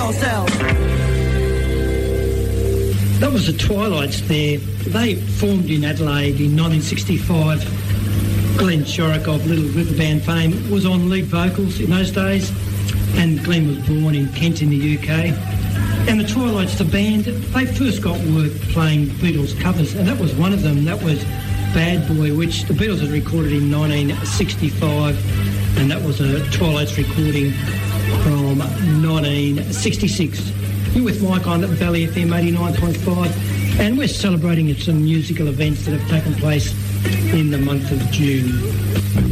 yourself. That was the Twilights there. They formed in Adelaide in 1965. Glenn Shorrock of Little River Band fame was on lead vocals in those days, and Glenn was born in Kent in the UK. And the Twilights, the band, they first got work playing Beatles covers, and that was one of them. That was Bad Boy, which the Beatles had recorded in 1965, and that was a Twilights recording from 1966. You're with Mike on Valley FM 89.5, and we're celebrating some musical events that have taken place in the month of June.